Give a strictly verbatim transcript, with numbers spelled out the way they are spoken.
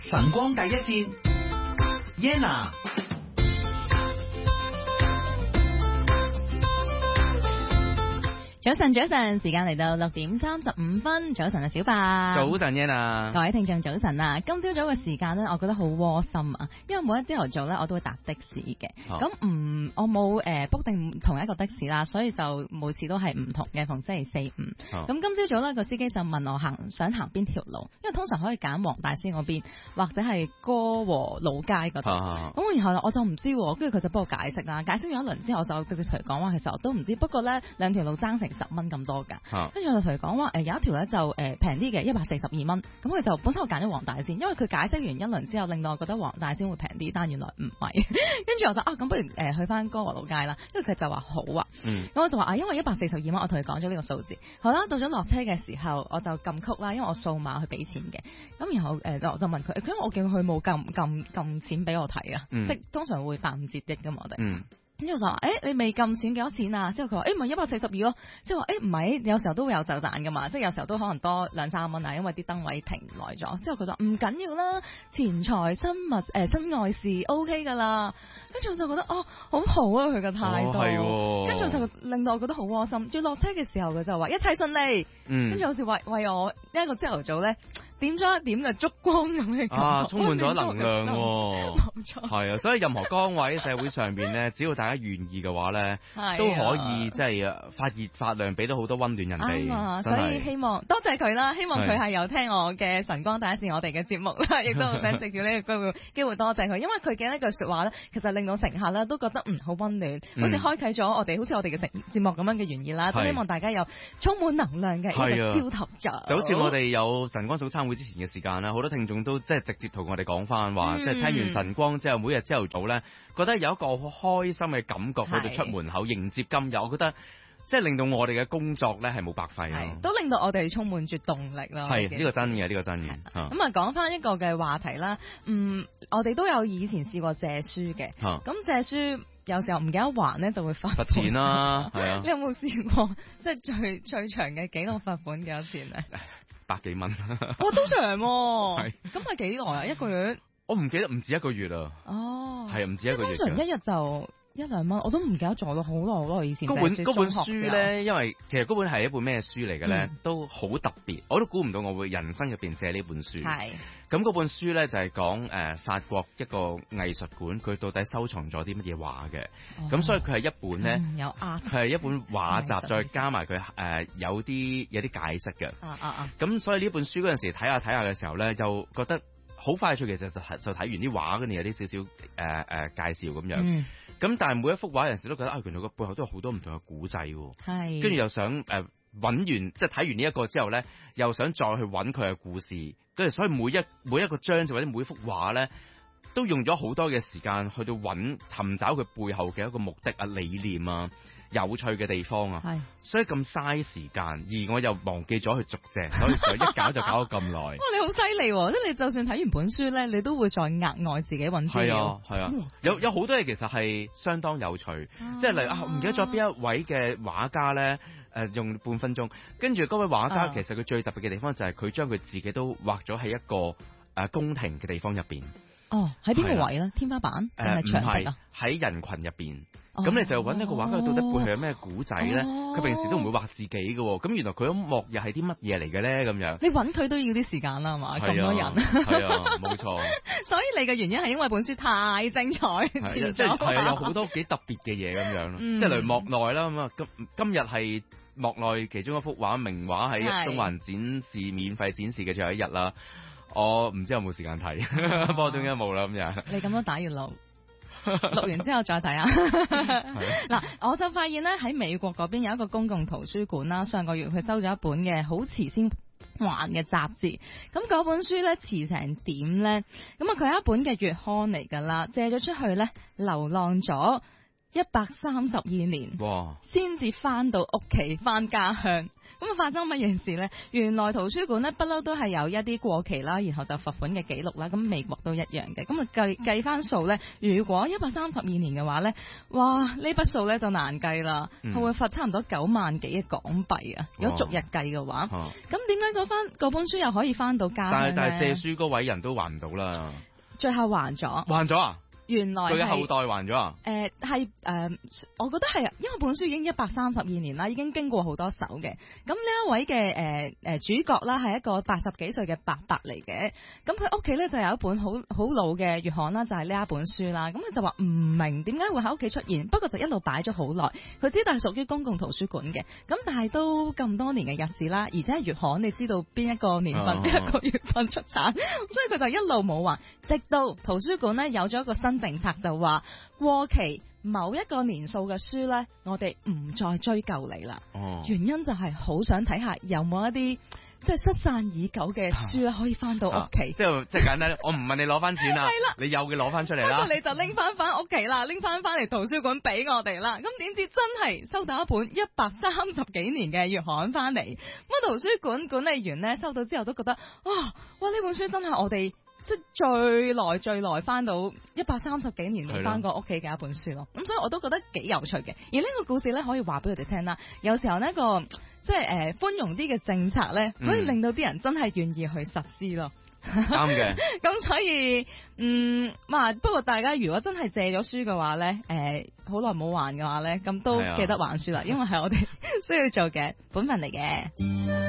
晨光第一線 Yenna。 早晨，早晨，時間嚟到六點三十五分。早晨啊，小白。 早晨，Yenna。 各位聽眾早晨啊！今朝早嘅時間呢，我覺得好窩心啊，因為每一朝頭早呢，我都會搭的士嘅。咁唔、嗯，我冇誒 book 定同一個的士啦，所以就每次都係唔同嘅，逢星期四五。咁今朝早呢，個司機就問我行想行邊條路，因為通常可以揀黃大仙嗰邊或者係歌和老街嗰度。咁然後我就唔知，跟住佢就幫我解釋啦。解釋咗一輪之後，我就直接同佢講話，其實我都唔知。不過呢，兩條路爭成十蚊咁多㗎，跟住我就同佢講話，誒有一條咧就誒平啲嘅，一百四十二蚊。咁佢就本身我揀咗黃大仙，因為佢解釋完一輪之後，令到我覺得黃大仙會平啲，但原來唔係。跟住我就啊，咁不如誒去翻歌和老街啦，因為佢就話好啊。咁、嗯、我就話啊，因為一百四十二蚊，我同佢講咗呢個數字。好啦，到咗落車嘅時候，我就撳曲啦，因為我掃碼去俾錢嘅。咁然後誒、呃、我就問佢，因為我見佢冇撳撳撳錢俾我睇啊，嗯、即係通常會八五折的㗎嘛，我哋。嗯跟住我就話，誒、欸，你未撳錢幾多錢啊？之後佢話，誒，唔係一百四十二咯。即係話，誒，唔係，有時候都會有走盞噶嘛。即係有時候都可能多兩三蚊啊，因為啲燈位停耐咗。之後佢就唔緊要啦，錢財親密誒、呃、身外事 O K 噶啦。跟住我就覺得，哦，好好啊，佢嘅態度。係、哦。跟住就令到我覺得好窩心。最落車嘅時候，佢就話一切順利。嗯。跟住好似為為我一個朝頭早咧，點咗一點嘅燭光咁嘅感覺。啊， 充滿咗能量喎、哦。冇錯。係啊，所以任何崗位社會上邊咧，只要大家願意嘅話咧，都可以即係發熱發亮，俾到好多溫暖人哋。 啊，所以希望多謝佢啦，希望佢係有聽我嘅晨光第一線我哋嘅節目啦，亦都想藉住呢個機會機會多謝佢，因為佢嘅呢句說話咧，其實令到乘客咧都覺得嗯好溫暖，嗯、好似開啟咗我哋好似我哋嘅成節目咁樣嘅原意啦，都希望大家有充滿能量嘅一個朝頭早。 就好似我哋有晨光早餐會之前嘅時間啦，好多聽眾都即係直接同我哋講翻話，即係、嗯、聽完晨光之後，每日朝頭早咧，覺得有一個好開心嘅感覺。去到出門口迎接今日，我覺得即係令到我哋嘅工作咧係冇白費啊， 都令到我哋充滿住動力啦。 係呢、呢個真嘅，呢、呢個真嘅。 咁啊，講翻一個嘅話題啦，嗯，我哋都有以前試過借書嘅，咁、啊、借書有時候唔記得還咧，就會罰罰錢啦，係啊。 你有冇試過即係最最長嘅紀錄罰款幾多錢咧？ 百幾蚊。 哇，都長喎。係。咁係幾耐啊？一個月？ 我唔記得，唔止一個月啊。哦。係啊，唔止一個月。 通常一日就一兩蚊，我都唔記得咗咯，好耐好耐以前。 嗰本嗰本書咧，因為其實嗰本係一本咩書嚟嘅咧，嗯、都好特別，我都估唔到我會人生入邊借呢本書。係。咁嗰本書咧就係講誒法國一個藝術館，佢到底收藏咗啲乜嘢畫嘅。咁、哦、所以佢係一本咧、嗯，有佢係一本畫集，再加埋佢誒有啲有啲解釋嘅。啊啊啊！咁所以呢本書嗰陣時睇下睇下嘅時候咧，就覺得好快脆，其實就睇就睇完啲畫，跟住有啲少少誒誒介紹咁樣。嗯咁但係每一幅畫有陣時都覺得啊，原來個背後都有好多唔同嘅古仔喎。係。跟住又想誒揾、呃、完，即係睇完呢一個之後咧，又想再去揾佢嘅故事。跟住所以每一每一個章節或者每一幅畫咧，都用咗好多嘅時間去到揾尋找佢背後嘅一個目的啊、理念啊、有趣嘅地方啊。係。所以咁嘥時間，而我又忘記咗去續借，所以就一搞就搞咗咁耐。哇！ 你好犀利喎！即係你就算睇完本書咧，你都會再額外自己揾資料。 係啊，係啊，嗯、有有好多嘢其實係相當有趣，啊、即係例如啊，唔記得咗邊一位嘅畫家咧，誒、呃、用半分鐘，跟住嗰位畫家、啊、其實佢最特別嘅地方就係佢將佢自己都畫咗喺一個誒、呃、宮廷嘅地方入邊。 哦，喺邊個位咧？天花板定係牆壁啊？ 喺人群入邊，咁、哦、你就揾一個畫家到底背後有咩古仔咧？佢、哦、平時都唔會畫自己嘅，咁原來佢一幕又係啲乜嘢嚟嘅咧？咁樣你揾佢都要啲時間啦，係嘛？咁、啊、多人， 係啊，冇錯。 所以你嘅原因係因為本書太精彩， 係即係係有好多幾特別嘅嘢咁樣咯，即係例如莫內啦咁啊。今今日係莫內其中一幅畫，名畫喺中環展示，免費展示嘅最後一日啦。我唔知有冇時間睇，不過終於冇啦咁樣。 你咁樣打完錄，錄完之後再睇啊！嗱，我就發現咧喺美國嗰邊有一個公共圖書館啦，上個月佢收咗一本嘅好遲先還嘅雜誌，咁嗰本書咧遲成點咧？咁啊佢係一本嘅月刊嚟噶啦，借咗出去咧，流浪咗一百三十二年， 哇， 先至翻到屋企，翻家鄉。咁啊，發生乜嘢事呢？原來圖書館呢，不嬲都係有一啲過期啦，然後就罰款嘅記錄啦。咁美國都一樣嘅。咁啊計計翻數呢，如果一百三十二年嘅話呢，哇，呢筆數呢就難計啦，佢、嗯、會罰差唔多九萬幾嘅港幣啊！如果逐日計嘅話，咁點解嗰翻嗰本書又可以翻到家鄉呢？ 但係但係借書嗰位人都還唔到啦。 最後還咗。還咗啊？原來佢嘅後代還咗啊？ 誒係誒，我覺得係，因為本書已經一百三十二年啦，已經經過好多手嘅。咁呢一位嘅誒誒主角啦，係一個八十幾歲嘅伯伯嚟嘅。咁佢屋企咧就有一本好好老嘅月刊啦，就係呢一本書啦。咁佢就話唔明點解會喺屋企出現，不過就一路擺咗好耐。佢知道係屬於公共圖書館嘅，咁但係都咁多年嘅日子啦，而且係月刊，你知道邊一個年份、邊、啊、一個月份出產，所以佢就一路冇還，直到圖書館咧有咗一個新政策，就話過期某一個年數嘅書呢，我哋唔再追究你啦。哦，原因就係好想睇下有冇一啲即係失散已久嘅書咧，可以翻到屋企。即係即係簡單，我唔問你攞翻錢啦，你有嘅攞翻出嚟啦。 不過你就拎翻翻屋企啦，拎翻翻嚟圖書館俾我哋啦。咁點知真係收到一本一百三十幾年嘅月刊翻嚟，咁圖書館管理員呢，收到之後都覺得哇哇呢本書真係我哋。即係最耐最耐翻到一百三十幾年未翻過屋企嘅一本書咯，咁所以我都覺得幾有趣嘅。而呢個故事咧，可以話俾佢哋聽啦。有時候呢個即係誒寬容啲嘅政策咧，可以令到啲人真係願意去實施咯。 啱嘅。 咁所以嗯，嘛不過大家如果真係借咗書嘅話咧，誒好耐冇還嘅話咧，咁都記得還書啦，因為係我哋需要做嘅本分嚟嘅。